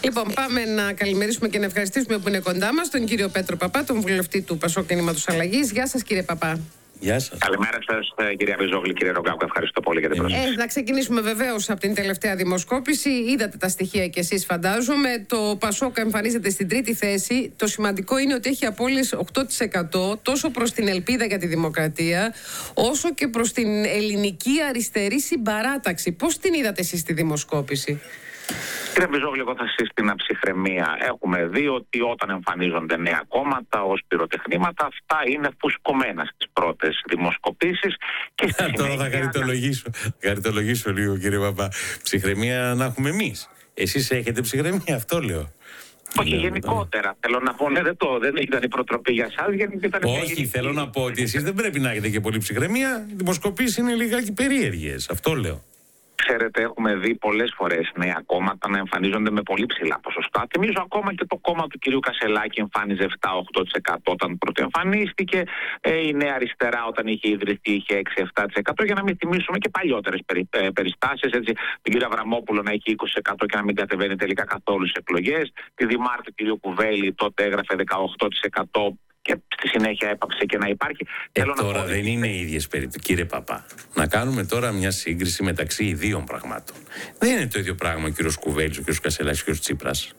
Λοιπόν, πάμε να καλημερίσουμε και να ευχαριστήσουμε που είναι κοντά μας τον κύριο Πέτρο Παπά, τον βουλευτή του Πασόκ Κινήματος Αλλαγής. Γεια σας, κύριε Παπά. Γεια σας. Καλημέρα σας, κυρία Βυζόγλη, κύριε Ρογκάκου. Ευχαριστώ πολύ για την πρόσκληση. Να ξεκινήσουμε βεβαίως από την τελευταία δημοσκόπηση. Είδατε τα στοιχεία κι εσείς, φαντάζομαι. Το Πασόκ εμφανίζεται στην τρίτη θέση. Το σημαντικό είναι ότι έχει απώλειες 8% τόσο προς την ελπίδα για τη δημοκρατία, όσο και προς την ελληνική αριστερή συμπαράταξη. Πώς την είδατε εσείς τη δημοσκόπηση? Κύριε Βυζόγλη, εγώ θα σύστηνα ψυχραιμία. Έχουμε δει ότι όταν εμφανίζονται νέα κόμματα ως πυροτεχνήματα, αυτά είναι φουσκωμένα στις πρώτες δημοσκοπήσεις. Και τώρα θα χαριτολογήσω λίγο, κύριε Παπά. Ψυχραιμία να έχουμε εμείς. Εσείς έχετε ψυχραιμία, αυτό λέω. Όχι, γενικότερα. Θέλω να πω, δεν ήταν η προτροπή για εσάς. Όχι, θέλω να πω ότι εσείς δεν πρέπει να έχετε και πολύ ψυχραιμία. Οι δημοσκοπήσεις είναι λιγάκι περίεργες. Αυτό λέω. Ξέρετε, έχουμε δει πολλές φορές νέα κόμματα να εμφανίζονται με πολύ ψηλά ποσοστά. Θυμίζω ακόμα και το κόμμα του κυρίου Κασελάκη εμφάνιζε 7-8% όταν πρωτοεμφανίστηκε. Η Νέα Αριστερά όταν είχε ιδρυθεί είχε 6-7%. Για να μην θυμίσουμε και παλιότερες περιστάσεις. Έτσι, την κυρία Αβραμόπουλο να έχει 20% και να μην κατεβαίνει τελικά καθόλου στις εκλογές. Τη Δημάρ του κυρίου Κουβέλη τότε έγραφε 18%. Και στη συνέχεια έπαψε και να υπάρχει. Τώρα δεν είναι οι ίδιες περίπτωσεις, κύριε Παπά. Να κάνουμε τώρα μια σύγκριση μεταξύ ιδίων πραγμάτων. Δεν είναι το ίδιο πράγμα ο κύριος Κουβέλης, ο κύριος Κασελάκης, ο κύριος Τσίπρας.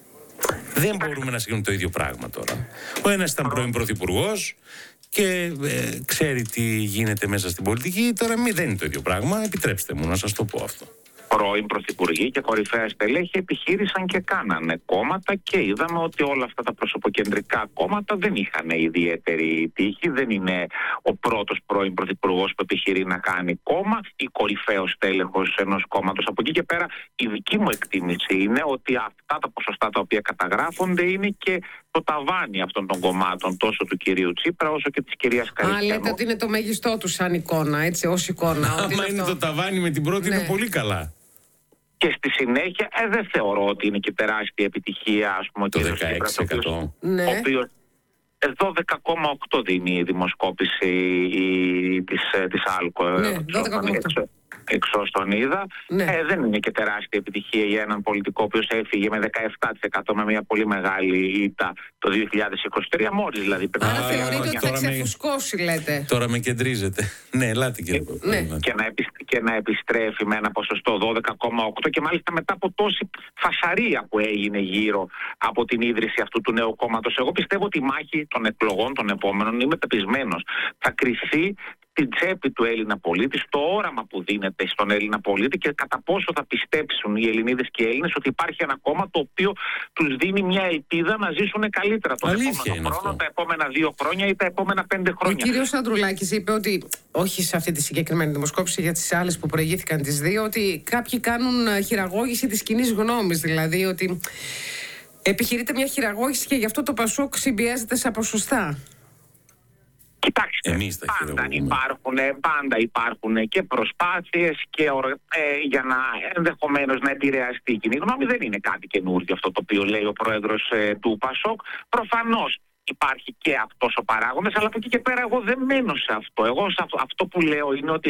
Δεν μπορούμε να συγκρίνουμε το ίδιο πράγμα τώρα. Ο ένας ήταν πρώην πρωθυπουργός και ξέρει τι γίνεται μέσα στην πολιτική. Τώρα δεν είναι το ίδιο πράγμα. Επιτρέψτε μου να σας το πω αυτό. Πρώην πρωθυπουργοί και κορυφαία στελέχη επιχείρησαν και κάνανε κόμματα και είδαμε ότι όλα αυτά τα προσωποκεντρικά κόμματα δεν είχαν ιδιαίτερη τύχη. Δεν είναι ο πρώτος πρώην πρωθυπουργός που επιχειρεί να κάνει κόμμα ή κορυφαίος στέλεχος ενός κόμματος. Από εκεί και πέρα η δική μου εκτίμηση είναι ότι αυτά τα ποσοστά τα οποία καταγράφονται είναι και το ταβάνι αυτών των κομμάτων, τόσο του κυρίου Τσίπρα όσο και της κυρίας Καριστιανού. Λέτε ότι είναι το μέγιστό του σαν εικόνα, έτσι, ως εικόνα. Άμα είναι το ταβάνι με την πρώτη, είναι πολύ καλά. Και στη συνέχεια δεν θεωρώ ότι είναι και τεράστια επιτυχία, ας πούμε, το 16%. Ο οποίος 12,8 δίνει η δημοσκόπηση της ΑΛΚΟ. Ναι, 12,8. Εξ όσων είδα. Δεν είναι και τεράστια επιτυχία για έναν πολιτικό ο οποίος έφυγε με 17% με μια πολύ μεγάλη ήττα το 2023. Μόλις δηλαδή. Άρα θεωρείτε ότι θα ξεφουσκώσει, λέτε. Τώρα με κεντρίζετε. Ναι, ελάτε κύριε Παπά. Και να επιστρέφει με ένα ποσοστό 12,8 και μάλιστα μετά από τόση φασαρία που έγινε γύρω από την ίδρυση αυτού του νέου κόμματος. Εγώ πιστεύω ότι η μάχη των εκλογών των επόμενων, είμαι πεπισμένος, θα κριθεί την τσέπη του Έλληνα πολίτη, στο όραμα που δίνεται στον Έλληνα πολίτη και κατά πόσο θα πιστέψουν οι Ελληνίδες και οι Έλληνες ότι υπάρχει ένα κόμμα το οποίο τους δίνει μια ελπίδα να ζήσουν καλύτερα τον επόμενο χρόνο, τα επόμενα 2 χρόνια ή τα επόμενα 5 χρόνια. Ο κύριος Ανδρουλάκης είπε ότι, όχι σε αυτή τη συγκεκριμένη δημοσκόπηση, για τις άλλες που προηγήθηκαν τις δύο, ότι κάποιοι κάνουν χειραγώγηση της κοινής γνώμης, δηλαδή ότι επιχειρείται μια χειραγώγηση και γι' αυτό το Πασόκ συμπιέζεται σε ποσοστά. Κοιτάξτε, πάντα υπάρχουν και προσπάθειες και για να ενδεχομένως να επηρεαστεί η κοινή γνώμη. Δεν είναι κάτι καινούργιο αυτό το οποίο λέει ο πρόεδρος του Πασόκ. Προφανώς υπάρχει και αυτός ο παράγοντας, αλλά από εκεί και πέρα εγώ δεν μένω σε αυτό. Εγώ αυτό που λέω είναι ότι